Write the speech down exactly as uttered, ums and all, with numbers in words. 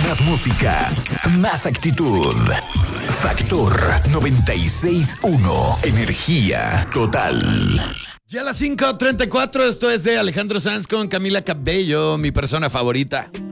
Más música, más actitud. Factor noventa y seis punto uno. Energía total. Ya a las cinco treinta y cuatro, esto es de Alejandro Sanz con Camila Cabello, mi persona favorita.